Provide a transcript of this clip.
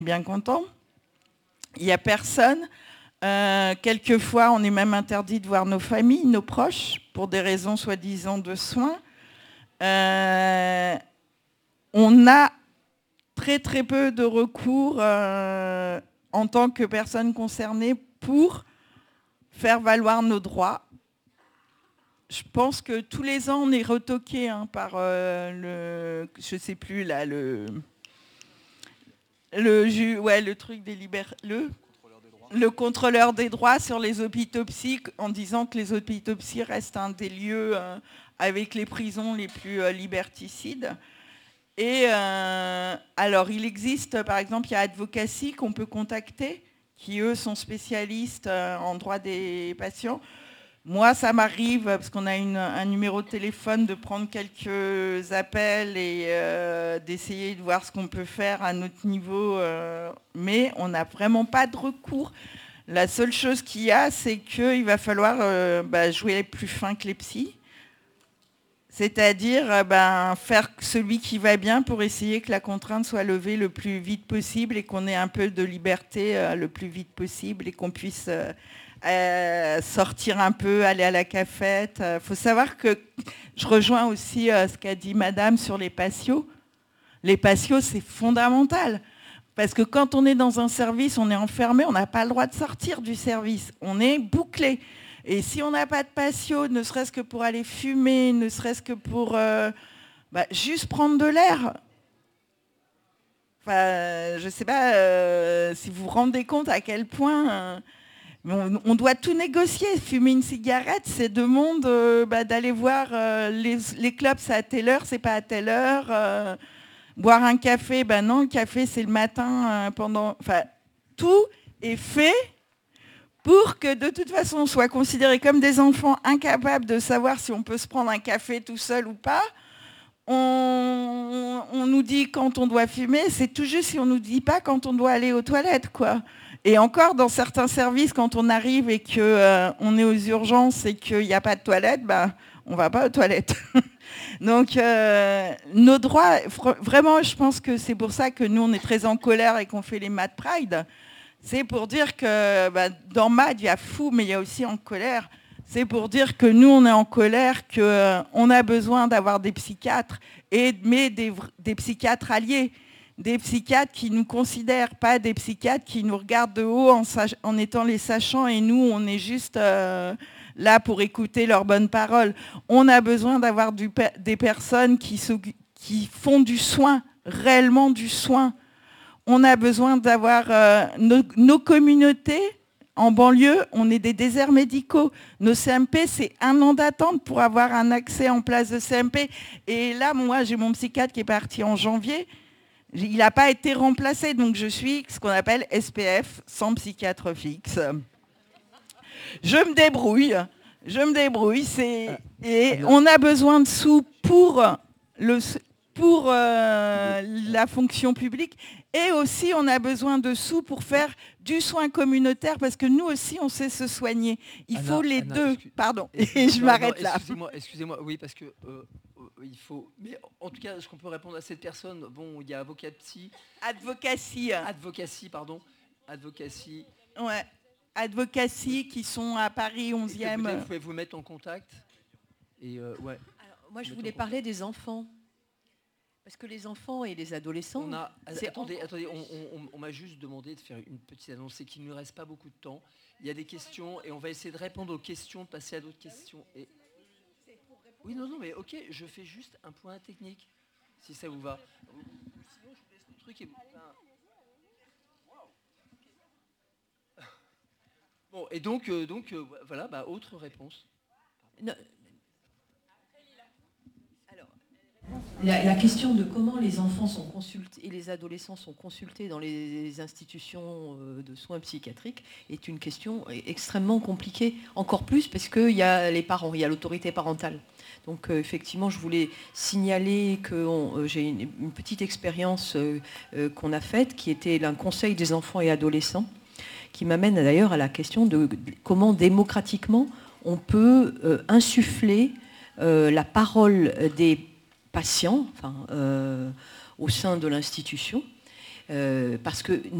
bien content. Il n'y a personne. Quelquefois, on est même interdit de voir nos familles, nos proches, pour des raisons soi-disant de soins. On a très très peu de recours en tant que personne concernée pour faire valoir nos droits. Je pense que tous les ans, on est retoqué par le truc des le contrôleur des droits sur les hôpitaux psy, en disant que les hôpitaux psy restent un des lieux avec les prisons les plus liberticides. Et alors, il existe, par exemple, il y a Advocacy qu'on peut contacter, qui, eux, sont spécialistes en droit des patients. Moi, ça m'arrive, parce qu'on a un numéro de téléphone, de prendre quelques appels et d'essayer de voir ce qu'on peut faire à notre niveau. Mais on n'a vraiment pas de recours. La seule chose qu'il y a, c'est qu'il va falloir jouer plus fin que les psys. C'est-à-dire faire celui qui va bien pour essayer que la contrainte soit levée le plus vite possible et qu'on ait un peu de liberté le plus vite possible et qu'on puisse sortir un peu, aller à la cafette. Faut savoir que je rejoins aussi ce qu'a dit Madame sur les patios. Les patios, c'est fondamental. Parce que quand on est dans un service, on est enfermé, on n'a pas le droit de sortir du service. On est bouclé. Et si on n'a pas de patio, ne serait-ce que pour aller fumer, ne serait-ce que pour juste prendre de l'air. Enfin, je ne sais pas si vous vous rendez compte à quel point on doit tout négocier. Fumer une cigarette, c'est demande d'aller voir les clubs, c'est à telle heure, c'est pas à telle heure. Boire un café, non, le café c'est le matin pendant. Enfin, tout est fait pour que de toute façon on soit considérés comme des enfants incapables de savoir si on peut se prendre un café tout seul ou pas. On nous dit quand on doit fumer, c'est tout juste si on nous dit pas quand on doit aller aux toilettes, quoi. Et encore dans certains services, quand on arrive et qu'on est aux urgences et qu'il n'y a pas de toilette, on va pas aux toilettes. Donc nos droits, vraiment, je pense que c'est pour ça que nous on est très en colère et qu'on fait les Mad Pride. C'est pour dire que dans Mad, il y a fou, mais il y a aussi en colère. C'est pour dire que nous, on est en colère, qu'on a besoin d'avoir des psychiatres, mais des psychiatres alliés, des psychiatres qui nous considèrent, pas des psychiatres qui nous regardent de haut en étant les sachants, et nous, on est juste là pour écouter leurs bonnes paroles. On a besoin d'avoir des personnes qui font du soin, réellement du soin. On a besoin d'avoir nos communautés. En banlieue, on est des déserts médicaux. Nos CMP, c'est 1 an d'attente pour avoir un accès en place de CMP. Et là, moi, j'ai mon psychiatre qui est parti en janvier. Il n'a pas été remplacé. Donc, je suis ce qu'on appelle SPF, sans psychiatre fixe. Je me débrouille. Et on a besoin de sous pour la fonction publique. Et aussi, on a besoin de sous pour faire du soin communautaire, parce que nous aussi, on sait se soigner. Il faut les deux. Pardon, et je m'arrête là. Excusez-moi, oui, parce que il faut... Mais en tout cas, est-ce qu'on peut répondre à cette personne? Bon, il y a Advocacy. Advocacy. Ouais, Advocacy, qui sont à Paris 11e. Vous pouvez vous mettre en contact. Et ouais. Alors, moi, je voulais parler des enfants. Parce que les enfants et les adolescents... Attendez, on m'a juste demandé de faire une petite annonce, c'est qu'il ne nous reste pas beaucoup de temps. Il y a des questions et on va essayer de répondre aux questions, de passer à d'autres questions. Et... Oui, non, mais ok, je fais juste un point technique, si ça vous va. Sinon, je vous laisse le truc et... Bon, et donc voilà, autre réponse. Non. La question de comment les enfants sont consultés et les adolescents sont consultés dans les institutions de soins psychiatriques est une question extrêmement compliquée, encore plus parce qu'il y a les parents, il y a l'autorité parentale. Donc effectivement, je voulais signaler que j'ai une petite expérience qu'on a faite, qui était un conseil des enfants et adolescents, qui m'amène d'ailleurs à la question de comment démocratiquement on peut insuffler la parole des patients au sein de l'institution, parce que